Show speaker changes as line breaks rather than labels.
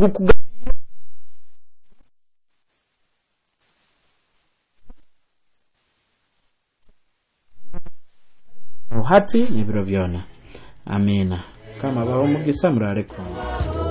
uhati nibiro byona amina kama baho mu gisamurare ko